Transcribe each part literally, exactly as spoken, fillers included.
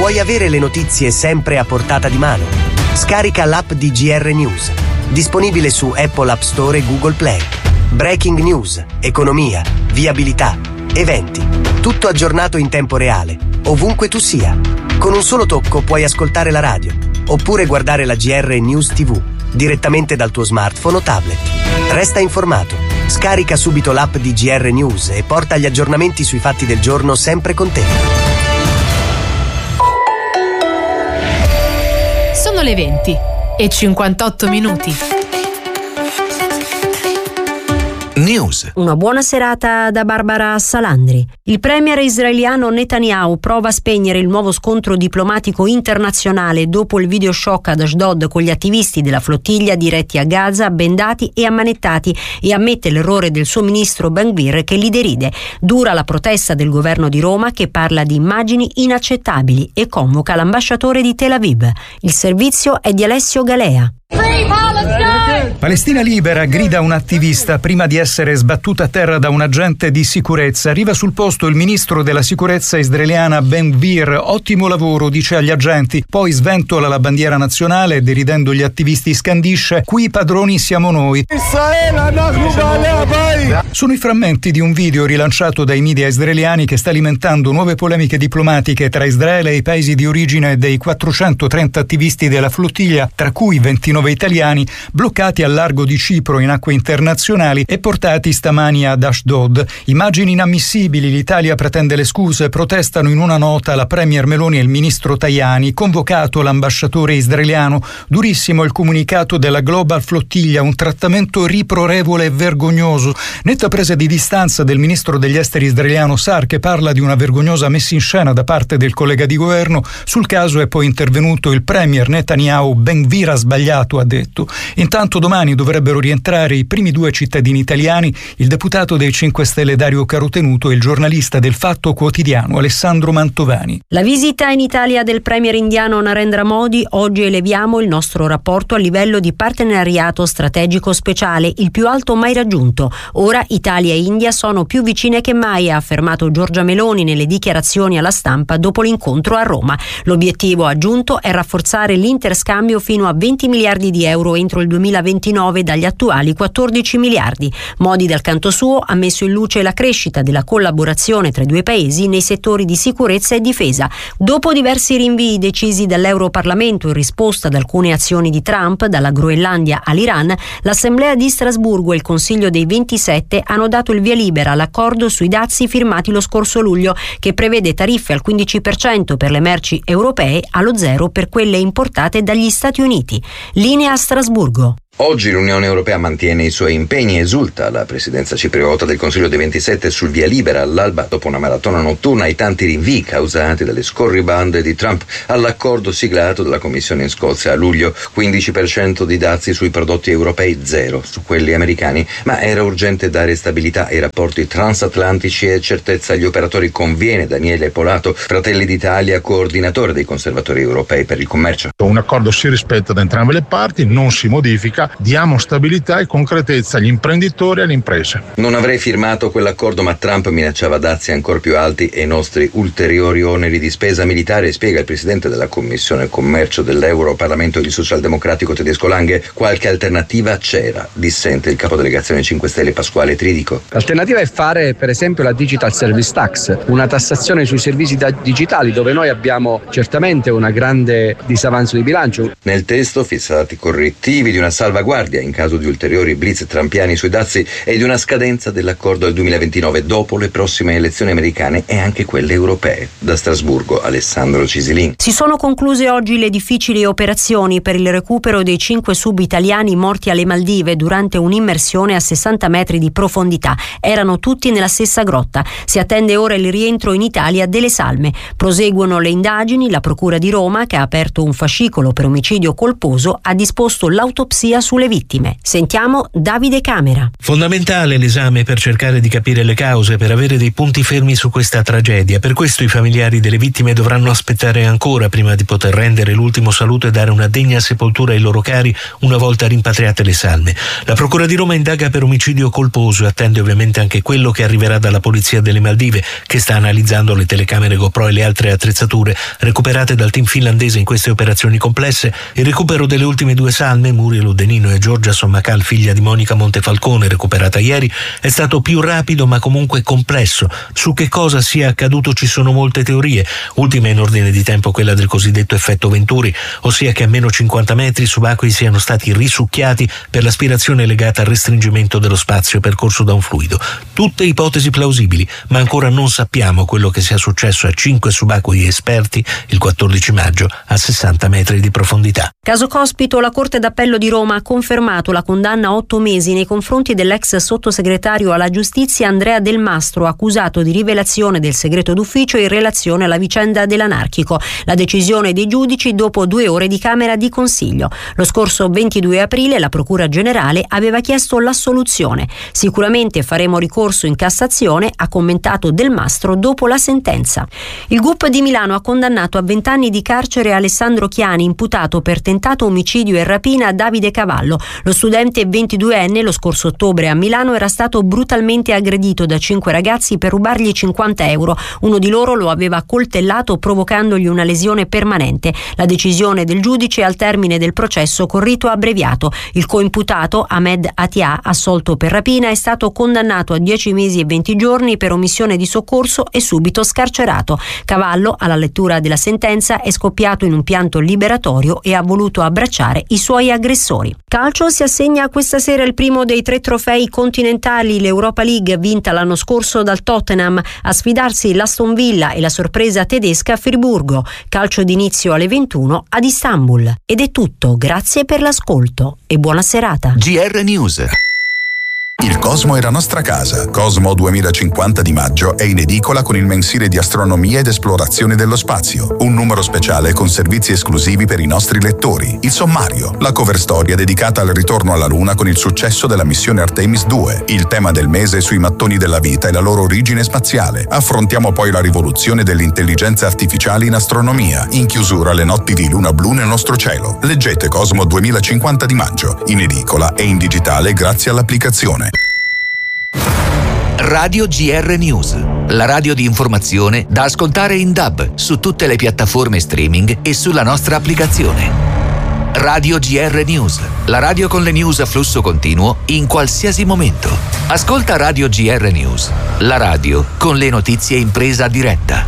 Vuoi avere le notizie sempre a portata di mano? Scarica l'app di G R News, disponibile su Apple App Store e Google Play. Breaking news, economia, viabilità, eventi, tutto aggiornato in tempo reale, ovunque tu sia. Con un solo tocco puoi ascoltare la radio, oppure guardare la G R News tivù, direttamente dal tuo smartphone o tablet. Resta informato. Scarica subito l'app di G R News e porta gli aggiornamenti sui fatti del giorno sempre con te. Sono le venti e cinquantotto minuti. News. Una buona serata da Barbara Salandri. Il premier israeliano Netanyahu prova a spegnere il nuovo scontro diplomatico internazionale dopo il video shock ad Ashdod con gli attivisti della flottiglia diretti a Gaza, bendati e ammanettati, e ammette l'errore del suo ministro Ben Gvir, che li deride. Dura la protesta del governo di Roma, che parla di immagini inaccettabili e convoca l'ambasciatore di Tel Aviv. Il servizio è di Alessio Galea. Palestina libera, grida un attivista prima di essere sbattuta a terra da un agente di sicurezza. Arriva sul posto il ministro della sicurezza israeliana Ben Gvir. Ottimo lavoro, dice agli agenti. Poi sventola la bandiera nazionale e, deridendo gli attivisti, scandisce: qui padroni siamo noi. Sono i frammenti di un video rilanciato dai media israeliani che sta alimentando nuove polemiche diplomatiche tra Israele e i paesi di origine dei quattrocentotrenta attivisti della flottiglia, tra cui ventinove italiani, bloccati al largo di Cipro in acque internazionali e portati stamani ad Ashdod. Immagini inammissibili, l'Italia pretende le scuse, protestano in una nota la premier Meloni e il ministro Tajani, convocato l'ambasciatore israeliano. Durissimo il comunicato della Global Flottiglia, un trattamento riprorevole e vergognoso. Netta presa di distanza del ministro degli esteri israeliano Sar, che parla di una vergognosa messa in scena da parte del collega di governo. Sul caso è poi intervenuto il premier Netanyahu. Ben Gvir ha sbagliato, ha detto. Intanto domani dovrebbero rientrare i primi due cittadini italiani, il deputato dei cinque Stelle Dario Carotenuto e il giornalista del Fatto Quotidiano Alessandro Mantovani. La visita in Italia del premier indiano Narendra Modi. Oggi eleviamo il nostro rapporto a livello di partenariato strategico speciale, il più alto mai raggiunto. Ora Italia e India sono più vicine che mai, ha affermato Giorgia Meloni nelle dichiarazioni alla stampa dopo l'incontro a Roma. L'obiettivo, ha aggiunto, è rafforzare l'interscambio fino a venti miliardi di euro entro il duemilaventinove dagli attuali quattordici miliardi. Modi, dal canto suo, ha messo in luce la crescita della collaborazione tra i due paesi nei settori di sicurezza e difesa. Dopo diversi rinvii decisi dall'Europarlamento in risposta ad alcune azioni di Trump, dalla Groenlandia all'Iran, l'Assemblea di Strasburgo e il Consiglio dei ventisette hanno dato il via libera all'accordo sui dazi firmati lo scorso luglio, che prevede tariffe al quindici per cento per le merci europee, allo zero per quelle importate dagli Stati Uniti. Linea a Strasburgo. Oggi l'Unione Europea mantiene i suoi impegni, esulta la presidenza cipriota del Consiglio dei ventisette sul via libera all'alba dopo una maratona notturna ai tanti rinvii causati dalle scorribande di Trump all'accordo siglato dalla Commissione in Scozia a luglio. quindici per cento di dazi sui prodotti europei, zero su quelli americani, ma era urgente dare stabilità ai rapporti transatlantici e certezza agli operatori, conviene Daniele Polato, Fratelli d'Italia, coordinatore dei conservatori europei per il commercio. Un accordo si rispetta da entrambe le parti, non si modifica. Diamo stabilità e concretezza agli imprenditori e alle imprese. Non avrei firmato quell'accordo, ma Trump minacciava dazi ancora più alti e i nostri ulteriori oneri di spesa militare, spiega il presidente della Commissione Commercio dell'Europarlamento, il socialdemocratico tedesco Lange. Qualche alternativa c'era, dissente il capodelegazione cinque Stelle Pasquale Tridico. L'alternativa è fare per esempio la Digital Service Tax, una tassazione sui servizi digitali, dove noi abbiamo certamente una grande disavanzo di bilancio. Nel testo fissati correttivi di una salvaguardia in caso di ulteriori blitz trampiani sui dazi e di una scadenza dell'accordo al duemilaventinove, dopo le prossime elezioni americane e anche quelle europee. Da Strasburgo, Alessandro Cisilin. Si sono concluse oggi le difficili operazioni per il recupero dei cinque sub italiani morti alle Maldive durante un'immersione a sessanta metri di profondità. Erano tutti nella stessa grotta. Si attende ora il rientro in Italia delle salme. Proseguono le indagini. La Procura di Roma, che ha aperto un fascicolo per omicidio colposo, ha disposto l'autopsia sulle vittime. Sentiamo Davide Camera. Fondamentale l'esame per cercare di capire le cause, per avere dei punti fermi su questa tragedia. Per questo i familiari delle vittime dovranno aspettare ancora prima di poter rendere l'ultimo saluto e dare una degna sepoltura ai loro cari una volta rimpatriate le salme. La Procura di Roma indaga per omicidio colposo e attende ovviamente anche quello che arriverà dalla Polizia delle Maldive, che sta analizzando le telecamere GoPro e le altre attrezzature recuperate dal team finlandese in queste operazioni complesse. Il recupero delle ultime due salme, Muriel Udenino e Giorgia Sommacal, figlia di Monica Montefalcone, recuperata ieri, è stato più rapido ma comunque complesso. Su che cosa sia accaduto ci sono molte teorie, ultima in ordine di tempo quella del cosiddetto effetto Venturi, ossia che a meno cinquanta metri i subacquei siano stati risucchiati per l'aspirazione legata al restringimento dello spazio percorso da un fluido. Tutte ipotesi plausibili, ma ancora non sappiamo quello che sia successo a cinque subacquei esperti il quattordici maggio a sessanta metri di profondità. Caso Cospito, la Corte d'Appello di Roma ha confermato la condanna a otto mesi nei confronti dell'ex sottosegretario alla giustizia Andrea Del Mastro, accusato di rivelazione del segreto d'ufficio in relazione alla vicenda dell'anarchico. La decisione dei giudici dopo due ore di Camera di Consiglio. Lo scorso ventidue aprile la Procura Generale aveva chiesto l'assoluzione. Sicuramente faremo ricorso in Cassazione, ha commentato Del Mastro dopo la sentenza. Il G U P di Milano ha condannato a vent'anni di carcere Alessandro Chiani, imputato per tentato omicidio e rapina a Davide Cavallo. Lo studente ventiduenne lo scorso ottobre a Milano era stato brutalmente aggredito da cinque ragazzi per rubargli cinquanta euro. Uno di loro lo aveva coltellato provocandogli una lesione permanente. La decisione del giudice al termine del processo con rito abbreviato. Il coimputato Ahmed Atia, assolto per rapina, è stato condannato a dieci mesi e venti giorni per omissione di soccorso e subito scarcerato. Cavallo, alla lettura della sentenza, è scoppiato in un pianto liberatorio e ha voluto abbracciare i suoi aggressori. Calcio, si assegna questa sera il primo dei tre trofei continentali, l'Europa League, vinta l'anno scorso dal Tottenham. A sfidarsi l'Aston Villa e la sorpresa tedesca Friburgo. Calcio d'inizio alle ventuno ad Istanbul. Ed è tutto, grazie per l'ascolto e buona serata. G R News. Il Cosmo è la nostra casa. Cosmo duemilacinquanta di maggio è in edicola con il mensile di astronomia ed esplorazione dello spazio. Un numero speciale con servizi esclusivi per i nostri lettori. Il sommario, la cover storia dedicata al ritorno alla Luna con il successo della missione Artemis due. Il tema del mese sui mattoni della vita e la loro origine spaziale. Affrontiamo poi la rivoluzione dell'intelligenza artificiale in astronomia. In chiusura le notti di luna blu nel nostro cielo. Leggete Cosmo duemilacinquanta di maggio. In edicola e in digitale grazie all'applicazione. Radio G R News, la radio di informazione da ascoltare in D A B su tutte le piattaforme streaming e sulla nostra applicazione. Radio G R News, la radio con le news a flusso continuo in qualsiasi momento. Ascolta Radio G R News, la radio con le notizie in presa diretta.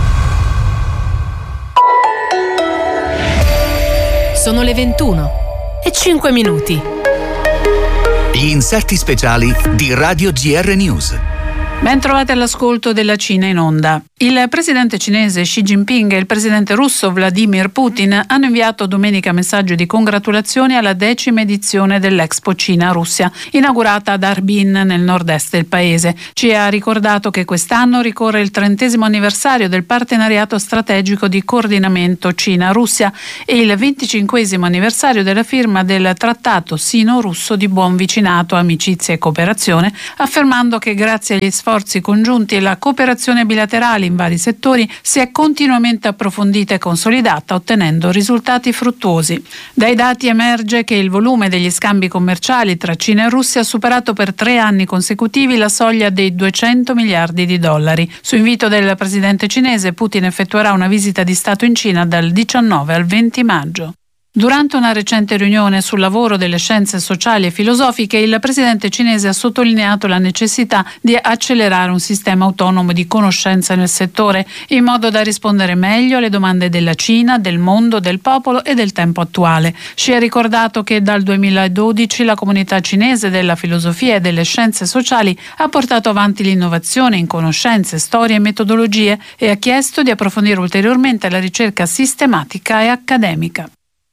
Sono le ventuno e cinque minuti. Gli inserti speciali di Radio G R News. Ben trovate all'ascolto della Cina in onda. Il presidente cinese Xi Jinping e il presidente russo Vladimir Putin hanno inviato domenica messaggio di congratulazioni alla decima edizione dell'Expo Cina-Russia, inaugurata ad Harbin nel nord-est del paese. Xi ha ricordato che quest'anno ricorre il trentesimo anniversario del partenariato strategico di coordinamento Cina-Russia e il venticinquesimo anniversario della firma del trattato sino-russo di buon vicinato, amicizia e cooperazione, affermando che grazie agli sforzi congiunti e la cooperazione bilaterale in vari settori si è continuamente approfondita e consolidata, ottenendo risultati fruttuosi. Dai dati emerge che il volume degli scambi commerciali tra Cina e Russia ha superato per tre anni consecutivi la soglia dei duecento miliardi di dollari. Su invito del presidente cinese, Putin effettuerà una visita di Stato in Cina dal diciannove al venti maggio. Durante una recente riunione sul lavoro delle scienze sociali e filosofiche, il presidente cinese ha sottolineato la necessità di accelerare un sistema autonomo di conoscenza nel settore, in modo da rispondere meglio alle domande della Cina, del mondo, del popolo e del tempo attuale. Xi ha ricordato che dal duemiladodici la comunità cinese della filosofia e delle scienze sociali ha portato avanti l'innovazione in conoscenze, storie e metodologie e ha chiesto di approfondire ulteriormente la ricerca sistematica e accademica.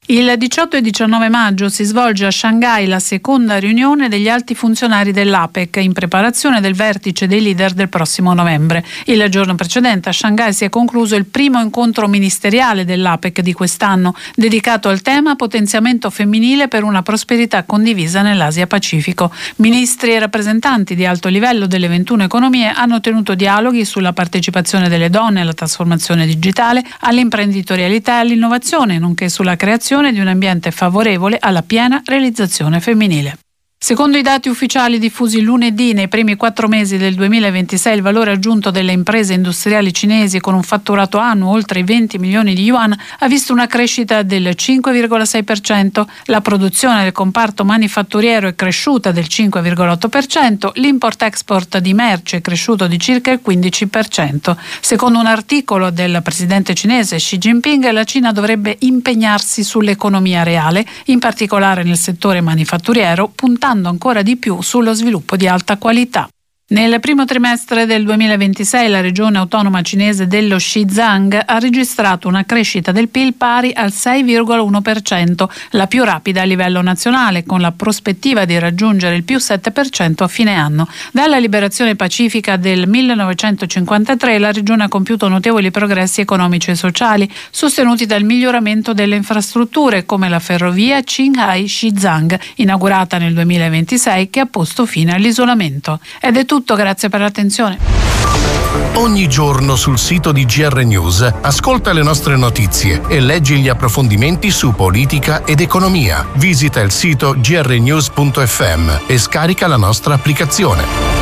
Il diciotto e diciannove maggio si svolge a Shanghai la seconda riunione degli alti funzionari dell'APEC in preparazione del vertice dei leader del prossimo novembre. Il giorno precedente a Shanghai si è concluso il primo incontro ministeriale dell'APEC di quest'anno, dedicato al tema potenziamento femminile per una prosperità condivisa nell'Asia Pacifico. Ministri e rappresentanti di alto livello delle ventuno economie hanno tenuto dialoghi sulla partecipazione delle donne alla trasformazione digitale, all'imprenditorialità e all'innovazione, nonché sulla creazione di un ambiente favorevole alla piena realizzazione femminile. Secondo i dati ufficiali diffusi lunedì, nei primi quattro mesi del duemilaventisei il valore aggiunto delle imprese industriali cinesi con un fatturato annuo oltre i venti milioni di yuan ha visto una crescita del cinque virgola sei per cento, la produzione del comparto manifatturiero è cresciuta del cinque virgola otto per cento, l'import-export di merci è cresciuto di circa il quindici per cento. Secondo un articolo del presidente cinese Xi Jinping, la Cina dovrebbe impegnarsi sull'economia reale, in particolare nel settore manifatturiero, puntando ancora di più sullo sviluppo di alta qualità. Nel primo trimestre del duemilaventisei la regione autonoma cinese dello Xizang ha registrato una crescita del P I L pari al sei virgola uno per cento, la più rapida a livello nazionale, con la prospettiva di raggiungere il più sette per cento a fine anno. Dalla liberazione pacifica del millenovecentocinquantatré la regione ha compiuto notevoli progressi economici e sociali, sostenuti dal miglioramento delle infrastrutture come la ferrovia Qinghai-Xizang, inaugurata nel duemilaventisei, che ha posto fine all'isolamento. Ed è tutto. Tutto, grazie per l'attenzione. Ogni giorno sul sito di G R News ascolta le nostre notizie e leggi gli approfondimenti su politica ed economia. Visita il sito g r news punto f m e scarica la nostra applicazione.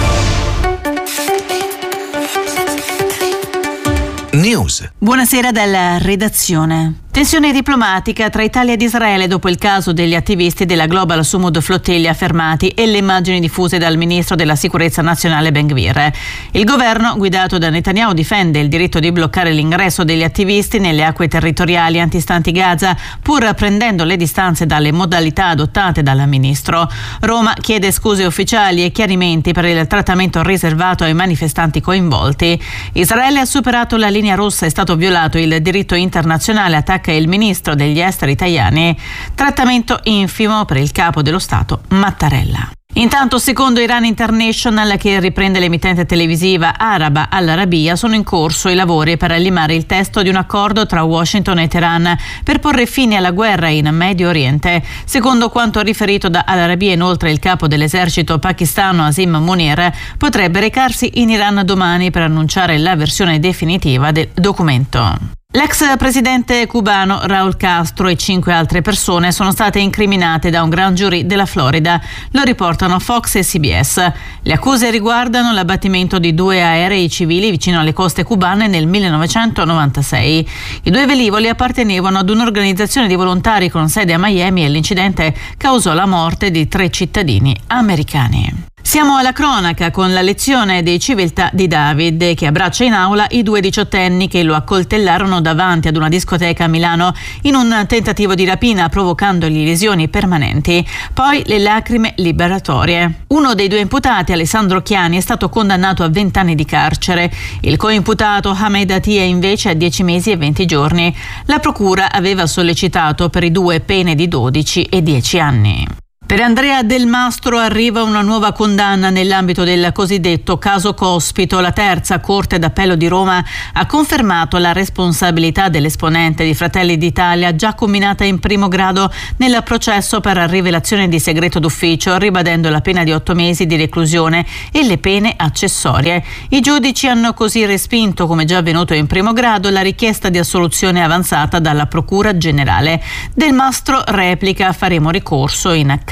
News. Buonasera dalla redazione. Tensione diplomatica tra Italia ed Israele dopo il caso degli attivisti della Global Sumud Flotilla fermati e le immagini diffuse dal ministro della sicurezza nazionale Ben Gvir. Il governo, guidato da Netanyahu, difende il diritto di bloccare l'ingresso degli attivisti nelle acque territoriali antistanti Gaza, pur prendendo le distanze dalle modalità adottate dal ministro. Roma chiede scuse ufficiali e chiarimenti per il trattamento riservato ai manifestanti coinvolti. Israele ha superato la linea rossa, è stato violato il diritto internazionale, attacca il ministro degli esteri Tajani. Trattamento infimo per il capo dello Stato Mattarella. Intanto, secondo Iran International, che riprende l'emittente televisiva araba Al Arabiya, sono in corso i lavori per limare il testo di un accordo tra Washington e Teheran per porre fine alla guerra in Medio Oriente. Secondo quanto riferito da Al Arabiya, inoltre, il capo dell'esercito pakistano Asim Munir potrebbe recarsi in Iran domani per annunciare la versione definitiva del documento. L'ex presidente cubano Raúl Castro e cinque altre persone sono state incriminate da un grand jury della Florida. Lo riportano Fox e C B S. Le accuse riguardano l'abbattimento di due aerei civili vicino alle coste cubane nel millenovecentonovantasei. I due velivoli appartenevano ad un'organizzazione di volontari con sede a Miami e l'incidente causò la morte di tre cittadini americani. Siamo alla cronaca con la lezione di civiltà di David, che abbraccia in aula i due diciottenni che lo accoltellarono davanti ad una discoteca a Milano in un tentativo di rapina, provocandogli lesioni permanenti. Poi le lacrime liberatorie. Uno dei due imputati, Alessandro Chiani, è stato condannato a venti anni di carcere. Il coimputato Hamed Atia invece a dieci mesi e venti giorni. La procura aveva sollecitato per i due pene di dodici e dieci anni. Per Andrea Del Mastro arriva una nuova condanna nell'ambito del cosiddetto caso Cospito. La terza Corte d'Appello di Roma ha confermato la responsabilità dell'esponente di Fratelli d'Italia, già comminata in primo grado nel processo per rivelazione di segreto d'ufficio, ribadendo la pena di otto mesi di reclusione e le pene accessorie. I giudici hanno così respinto, come già avvenuto in primo grado, la richiesta di assoluzione avanzata dalla Procura Generale. Del Mastro replica: faremo ricorso in Cassazione.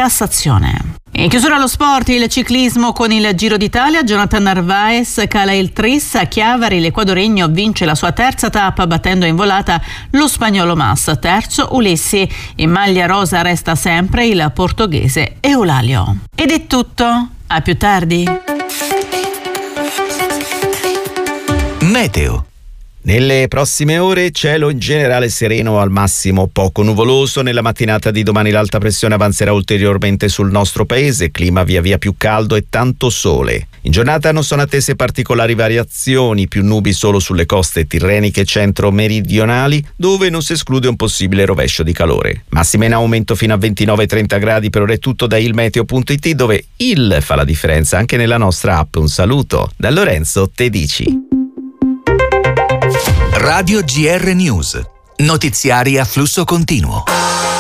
In chiusura allo sport, il ciclismo con il Giro d'Italia. Jonathan Narvaez cala il tris a Chiavari, l'equadoregno vince la sua terza tappa battendo in volata lo spagnolo Mas. Terzo Ulissi, in maglia rosa resta sempre il portoghese Eulalio. Ed è tutto, a più tardi. Meteo. Nelle prossime ore cielo in generale sereno, al massimo poco nuvoloso. Nella mattinata di domani l'alta pressione avanzerà ulteriormente sul nostro paese, clima via via più caldo e tanto sole. In giornata non sono attese particolari variazioni, più nubi solo sulle coste tirreniche centro-meridionali, dove non si esclude un possibile rovescio di calore. Massima in aumento fino a ventinove trenta gradi. Per ora è tutto da ilmeteo punto it, dove il fa la differenza anche nella nostra app. Un saluto da Lorenzo Tedici. Radio G R News. Notiziari a flusso continuo.